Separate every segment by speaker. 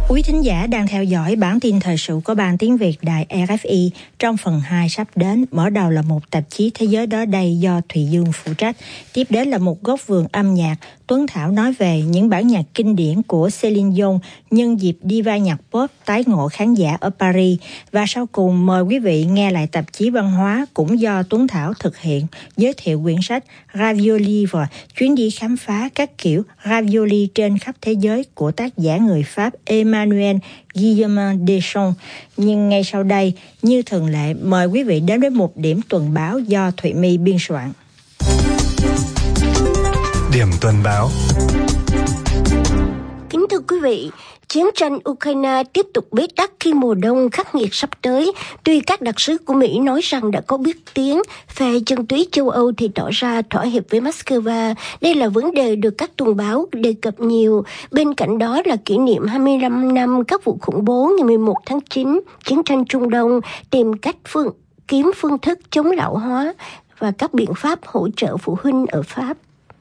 Speaker 1: Quý thính giả đang theo dõi bản tin thời sự của Ban Tiếng Việt Đài RFI. Trong phần 2 sắp đến, mở đầu là một tạp chí Thế giới đó đây do Thùy Dương phụ trách. Tiếp đến là một góc vườn âm nhạc. Tuấn Thảo nói về những bản nhạc kinh điển của Celine Dion nhân dịp diva nhạc pop tái ngộ khán giả ở Paris. Và sau cùng mời quý vị nghe lại tạp chí văn hóa cũng do Tuấn Thảo thực hiện, giới thiệu quyển sách Ravioli và chuyến đi khám phá các kiểu ravioli trên khắp thế giới của tác giả người Pháp Emmanuel Guillaume Deschamps. Nhưng ngay sau đây, như thường lệ, mời quý vị đến với một điểm tuần báo do Thụy My biên soạn.
Speaker 2: Điểm tuần báo.
Speaker 3: Kính thưa quý vị, chiến tranh Ukraine tiếp tục bế tắc khi mùa đông khắc nghiệt sắp tới. Tuy các đặc sứ của Mỹ nói rằng đã có bước tiến, phe chân túy châu Âu thì tỏ ra thỏa hiệp với Moscow. Đây là vấn đề được các tuần báo đề cập nhiều. Bên cạnh đó là kỷ niệm 25 năm các vụ khủng bố ngày 11 tháng 9, chiến tranh Trung Đông, tìm cách kiếm phương thức chống lão hóa và các biện pháp hỗ trợ phụ huynh ở Pháp.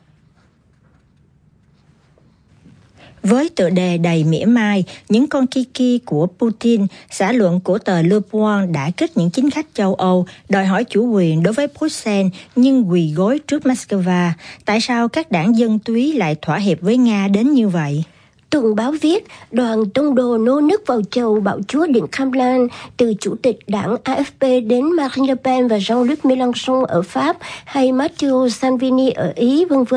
Speaker 1: Với tựa đề đầy mỉa mai, những con kiki của Putin, xã luận của tờ Le Point đã kích những chính khách châu Âu đòi hỏi chủ quyền đối với Bruxelles nhưng quỳ gối trước Moscow. Tại sao các đảng dân túy lại thỏa hiệp với Nga đến như vậy?
Speaker 3: Tuần báo viết, đoàn tông đồ nô nức vào chầu bạo chúa Điện Kremlin, từ chủ tịch đảng AFP đến Marine Le Pen và Jean-Luc Mélenchon ở Pháp hay Matteo Salvini ở Ý, v.v.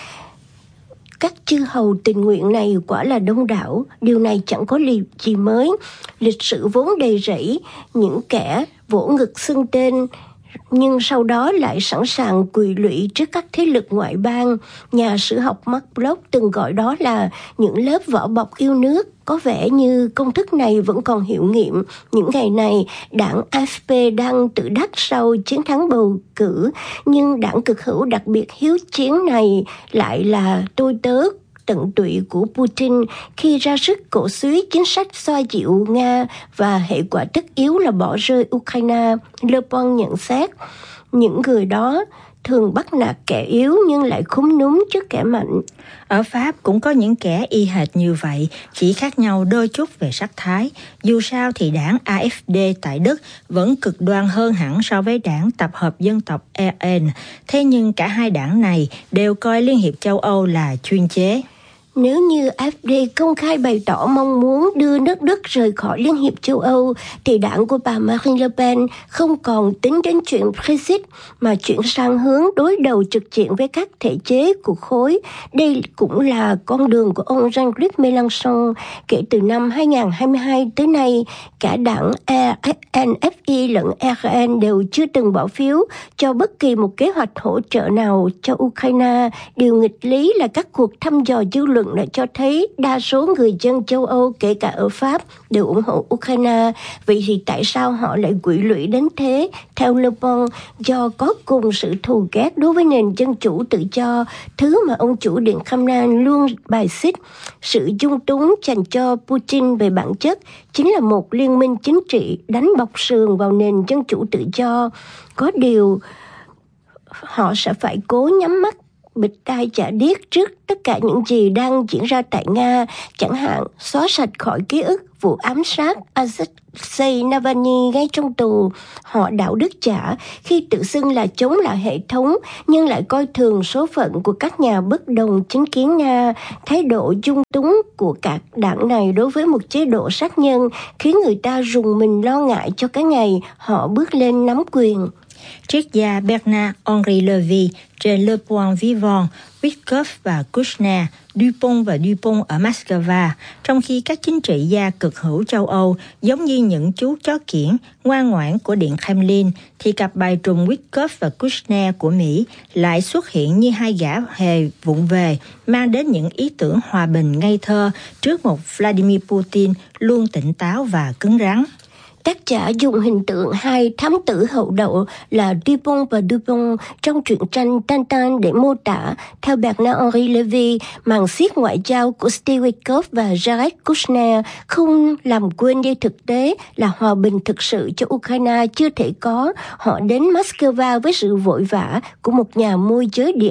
Speaker 3: Các chư hầu tình nguyện này quả là đông đảo, điều này chẳng có gì mới. Lịch sử vốn đầy rẫy, những kẻ vỗ ngực xưng tên, nhưng sau đó lại sẵn sàng quỳ lụy trước các thế lực ngoại bang. Nhà sử học Mark Bloch từng gọi đó là những lớp vỏ bọc yêu nước. Có vẻ như công thức này vẫn còn hiệu nghiệm. Những ngày này, đảng AFP đang tự đắc sau chiến thắng bầu cử, nhưng đảng cực hữu đặc biệt hiếu chiến này lại là tôi tớ tận tụy của Putin khi ra sức cổ suý chính sách xoa dịu Nga và hệ quả tất yếu là bỏ rơi Ukraine. Le Bon nhận xét, những người đó thường bắt nạt kẻ yếu nhưng lại khúm núm trước kẻ mạnh.
Speaker 1: Ở Pháp cũng có những kẻ y hệt như vậy, chỉ khác nhau đôi chút về sắc thái. Dù sao thì đảng AfD tại Đức vẫn cực đoan hơn hẳn so với đảng tập hợp dân tộc RN. Thế nhưng cả hai đảng này đều coi Liên hiệp châu Âu là chuyên chế.
Speaker 3: Nếu như AfD công khai bày tỏ mong muốn đưa nước Đức rời khỏi Liên hiệp châu Âu, thì đảng của bà Marine Le Pen không còn tính đến chuyện Brexit mà chuyển sang hướng đối đầu trực diện với các thể chế của khối. Đây cũng là con đường của ông Jean-Luc Mélenchon. Kể từ năm 2022 tới nay, cả đảng NFI lẫn RN đều chưa từng bỏ phiếu cho bất kỳ một kế hoạch hỗ trợ nào cho Ukraine. Điều nghịch lý là các cuộc thăm dò dư luận đã cho thấy đa số người dân châu Âu, kể cả ở Pháp, đều ủng hộ Ukraine. Vậy thì tại sao họ lại quỵ lụy đến thế? Theo Le Bon, do có cùng sự thù ghét đối với nền dân chủ tự do, thứ mà ông chủ Điện Kremlin luôn bài xích. Sự dung túng dành cho Putin về bản chất chính là một liên minh chính trị đánh bọc sườn vào nền dân chủ tự do. Có điều, họ sẽ phải cố nhắm mắt bịt tai chả điếc trước tất cả những gì đang diễn ra tại Nga, chẳng hạn xóa sạch khỏi ký ức vụ ám sát Alexei Navalny ngay trong tù. Họ đạo đức giả khi tự xưng là chống lại hệ thống nhưng lại coi thường số phận của các nhà bất đồng chính kiến Nga. Thái độ dung túng của các đảng này đối với một chế độ sát nhân khiến người ta rùng mình lo ngại cho cái ngày họ bước lên nắm quyền.
Speaker 1: Triết gia Bernard-Henri Lévy trên Le Point Vivant, Witkoff và Kushner, Dupont và Dupont ở Moscow, trong khi các chính trị gia cực hữu châu Âu giống như những chú chó kiểng ngoan ngoãn của Điện Kremlin, thì cặp bài trùng Witkoff và Kushner của Mỹ lại xuất hiện như hai gã hề vụng về, mang đến những ý tưởng hòa bình ngây thơ trước một Vladimir Putin luôn tỉnh táo và cứng rắn.
Speaker 3: Tác giả dùng hình tượng hai thám tử hậu đậu là Dupont và Dupont trong truyện tranh Tintin để mô tả, theo Bernard-Henri Lévy, màn xiết ngoại giao của Steve Witkoff và Jared Kushner không làm quên đi thực tế là hòa bình thực sự cho Ukraine chưa thể có. Họ đến Moscow với sự vội vã của một nhà môi giới địa ốc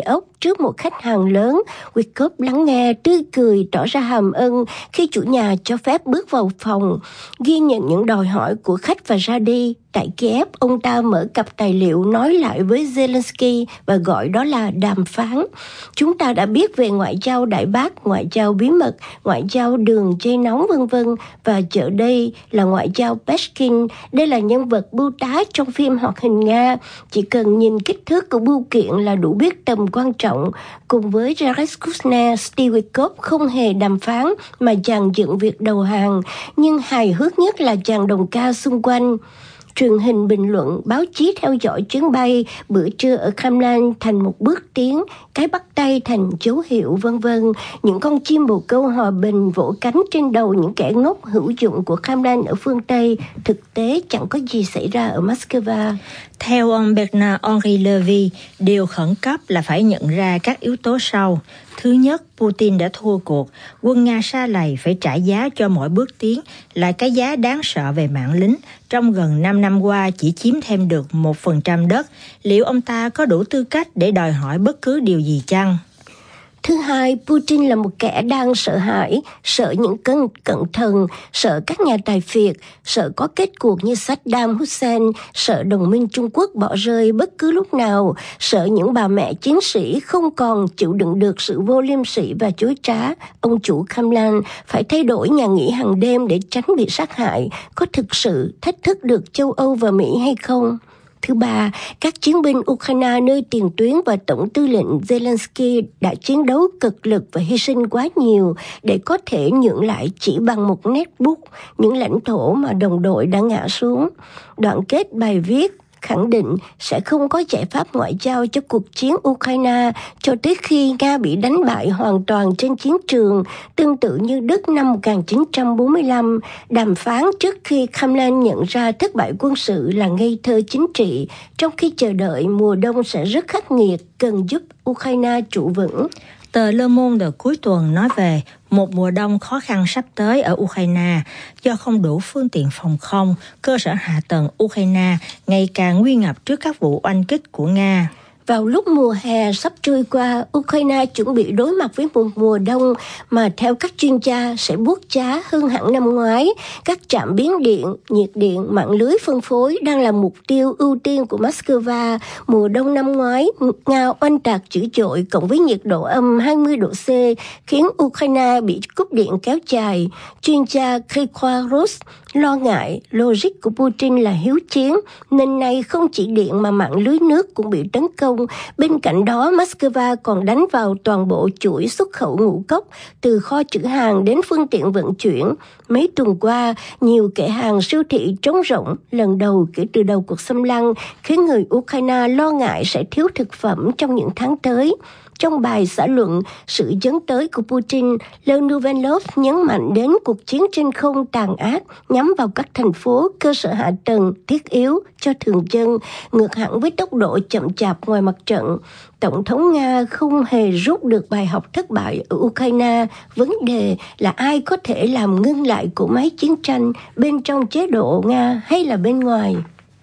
Speaker 3: trước một khách hàng lớn. Wyckoff lắng nghe, tươi cười, tỏ ra hàm ơn khi chủ nhà cho phép bước vào phòng, ghi nhận những đòi hỏi của khách và ra đi. Tại Kiev, ông ta mở cặp tài liệu nói lại với Zelensky và gọi đó là đàm phán. Chúng ta đã biết về ngoại giao đại bác, ngoại giao bí mật, ngoại giao đường dây nóng v.v. và giờ đây là ngoại giao Peshkin. Đây là nhân vật bưu tá trong phim hoạt hình Nga. Chỉ cần nhìn kích thước của bưu kiện là đủ biết tầm quan trọng. Cùng với Jared Kushner, Steve Wyckoff không hề đàm phán mà dàn dựng việc đầu hàng. Nhưng hài hước nhất là dàn đồng ca xung quanh. Truyền hình bình luận, báo chí theo dõi chuyến bay, bữa trưa ở Kremlin thành một bước tiến, cái bắt tay thành dấu hiệu v.v. Những con chim bồ câu hòa bình vỗ cánh trên đầu những kẻ ngốc hữu dụng của Kremlin ở phương Tây. Thực tế chẳng có gì xảy ra ở Moscow.
Speaker 1: Theo ông Bernard-Henri Levy, điều khẩn cấp là phải nhận ra các yếu tố sau. Thứ nhất, Putin đã thua cuộc. Quân Nga sa lầy phải trả giá cho mỗi bước tiến, là cái giá đáng sợ về mạng lính. Trong gần 5 năm qua chỉ chiếm thêm được 1% đất. Liệu ông ta có đủ tư cách để đòi hỏi bất cứ điều gì chăng?
Speaker 3: Thứ hai, Putin là một kẻ đang sợ hãi, sợ những cận thần, sợ các nhà tài phiệt, sợ có kết cuộc như Saddam Hussein, sợ đồng minh Trung Quốc bỏ rơi bất cứ lúc nào, sợ những bà mẹ chiến sĩ không còn chịu đựng được sự vô liêm sỉ và chối trá. Ông chủ Kremlin phải thay đổi nhà nghỉ hàng đêm để tránh bị sát hại. Có thực sự thách thức được châu Âu và Mỹ hay không? Thứ ba, các chiến binh Ukraine nơi tiền tuyến và Tổng tư lệnh Zelensky đã chiến đấu cực lực và hy sinh quá nhiều để có thể nhượng lại chỉ bằng một nét bút những lãnh thổ mà đồng đội đã ngã xuống. Đoạn kết bài viết khẳng định sẽ không có giải pháp ngoại giao cho cuộc chiến Ukraine cho tới khi Nga bị đánh bại hoàn toàn trên chiến trường, tương tự như Đức năm 1945. Đàm phán trước khi Kremlin nhận ra thất bại quân sự là ngây thơ chính trị, trong khi chờ đợi mùa đông sẽ rất khắc nghiệt, cần giúp Ukraine trụ vững.
Speaker 1: Tờ Le Monde cuối tuần nói về một mùa đông khó khăn sắp tới ở Ukraine do không đủ phương tiện phòng không, cơ sở hạ tầng Ukraine ngày càng nguy ngập trước các vụ oanh kích của Nga.
Speaker 3: Vào lúc mùa hè sắp trôi qua, Ukraine chuẩn bị đối mặt với một mùa đông mà theo các chuyên gia sẽ buốt giá hơn hẳn năm ngoái. Các trạm biến điện, nhiệt điện, mạng lưới phân phối đang là mục tiêu ưu tiên của Moscow. Mùa đông năm ngoái, Nga oanh tạc dữ dội cộng với nhiệt độ âm 20 độ C khiến Ukraine bị cúp điện kéo dài. Chuyên gia Grigor Rus lo ngại logic của Putin là hiếu chiến, nên nay không chỉ điện mà mạng lưới nước cũng bị tấn công. Bên cạnh đó, Moscow còn đánh vào toàn bộ chuỗi xuất khẩu ngũ cốc, từ kho trữ hàng đến phương tiện vận chuyển. Mấy tuần qua, nhiều kệ hàng siêu thị trống rỗng lần đầu kể từ đầu cuộc xâm lăng, khiến người Ukraine lo ngại sẽ thiếu thực phẩm trong những tháng tới. Trong bài xã luận sự dấn tới của Putin, Le Nouvel Observateur nhấn mạnh đến cuộc chiến trên không tàn ác nhắm vào các thành phố, cơ sở hạ tầng thiết yếu cho thường dân, ngược hẳn với tốc độ chậm chạp ngoài mặt trận. Tổng thống Nga không hề rút được bài học thất bại ở Ukraine. Vấn đề là ai có thể làm ngưng lại cỗ máy chiến tranh bên trong chế độ Nga hay là bên ngoài.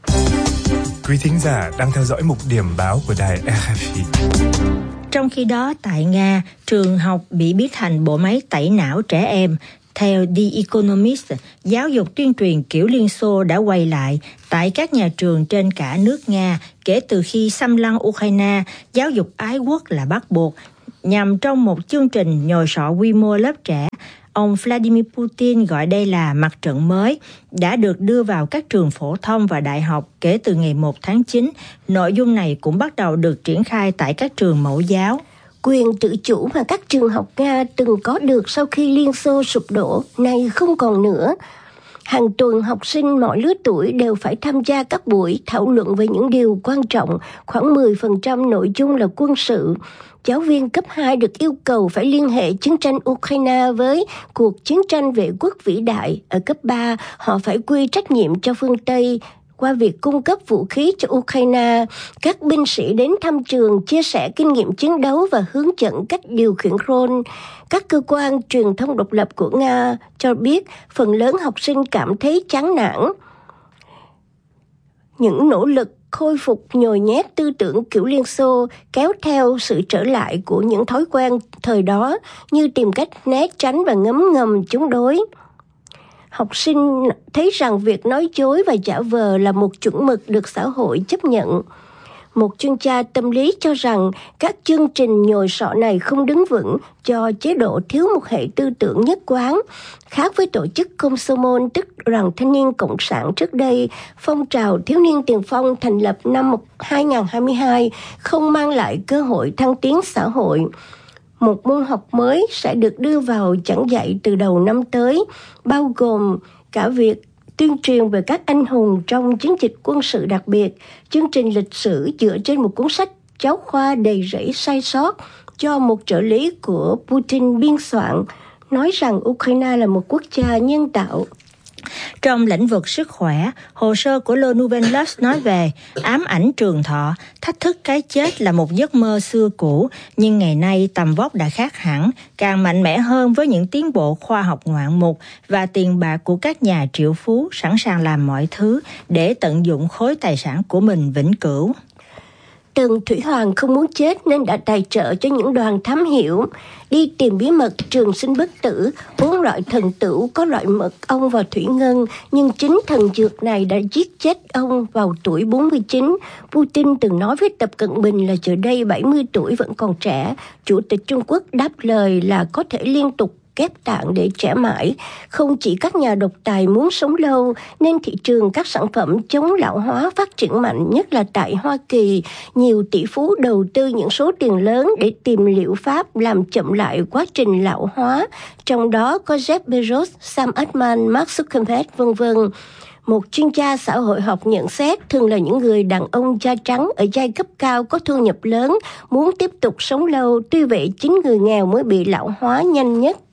Speaker 2: Quý thính giả đang theo dõi mục điểm báo của đài RFI.
Speaker 1: Trong khi đó, tại Nga, trường học bị biến thành bộ máy tẩy não trẻ em. Theo The Economist, giáo dục tuyên truyền kiểu Liên Xô đã quay lại tại các nhà trường trên cả nước Nga kể từ khi xâm lăng Ukraine. Giáo dục ái quốc là bắt buộc, nhằm trong một chương trình nhồi sọ quy mô lớp trẻ. Ông Vladimir Putin gọi đây là mặt trận mới, đã được đưa vào các trường phổ thông và đại học kể từ ngày 1 tháng 9. Nội dung này cũng bắt đầu được triển khai tại các trường mẫu giáo.
Speaker 3: Quyền tự chủ mà các trường học Nga từng có được sau khi Liên Xô sụp đổ, nay không còn nữa. Hàng tuần học sinh mọi lứa tuổi đều phải tham gia các buổi thảo luận về những điều quan trọng, khoảng 10% nội dung là quân sự. Giáo viên cấp 2 được yêu cầu phải liên hệ chiến tranh Ukraine với cuộc chiến tranh vệ quốc vĩ đại. Ở cấp 3, họ phải quy trách nhiệm cho phương Tây qua việc cung cấp vũ khí cho Ukraine. Các binh sĩ đến thăm trường chia sẻ kinh nghiệm chiến đấu và hướng dẫn cách điều khiển drone. Các cơ quan truyền thông độc lập của Nga cho biết phần lớn học sinh cảm thấy chán nản những nỗ lực khôi phục nhồi nhét tư tưởng kiểu Liên Xô, kéo theo sự trở lại của những thói quen thời đó như tìm cách né tránh và ngấm ngầm chống đối. Học sinh thấy rằng việc nói dối và giả vờ là một chuẩn mực được xã hội chấp nhận. Một chuyên gia tâm lý cho rằng các chương trình nhồi sọ này không đứng vững do chế độ thiếu một hệ tư tưởng nhất quán. Khác với tổ chức Komsomol, tức Đoàn Thanh niên Cộng sản trước đây, phong trào thiếu niên tiền phong thành lập năm 2022 không mang lại cơ hội thăng tiến xã hội. Một môn học mới sẽ được đưa vào giảng dạy từ đầu năm tới, bao gồm cả việc tuyên truyền về các anh hùng trong chiến dịch quân sự đặc biệt. Chương trình lịch sử dựa trên một cuốn sách giáo khoa đầy rẫy sai sót do một trợ lý của Putin biên soạn, nói rằng Ukraine là một quốc gia nhân tạo.
Speaker 1: Trong lĩnh vực sức khỏe, hồ sơ của Le Nouvel Luxe nói về ám ảnh trường thọ, thách thức cái chết là một giấc mơ xưa cũ, nhưng ngày nay tầm vóc đã khác hẳn, càng mạnh mẽ hơn với những tiến bộ khoa học ngoạn mục và tiền bạc của các nhà triệu phú sẵn sàng làm mọi thứ để tận dụng khối tài sản của mình vĩnh cửu.
Speaker 3: Tần Thủy Hoàng không muốn chết nên đã tài trợ cho những đoàn thám hiểm đi tìm bí mật trường sinh bất tử, 4 loại thần tửu có loại mật ong và thủy ngân, nhưng chính thần dược này đã giết chết ông vào tuổi 49. Putin từng nói với Tập Cận Bình là giờ đây 70 tuổi vẫn còn trẻ. Chủ tịch Trung Quốc đáp lời là có thể liên tục ghép tạng để trẻ mãi. Không chỉ các nhà độc tài muốn sống lâu, nên thị trường các sản phẩm chống lão hóa phát triển mạnh, nhất là tại Hoa Kỳ. Nhiều tỷ phú đầu tư những số tiền lớn để tìm liệu pháp làm chậm lại quá trình lão hóa. Trong đó có Jeff Bezos, Sam Altman, Mark Zuckerberg, v.v. Một chuyên gia xã hội học nhận xét thường là những người đàn ông da trắng ở giai cấp cao có thu nhập lớn muốn tiếp tục sống lâu, tuy vậy chính người nghèo mới bị lão hóa nhanh nhất.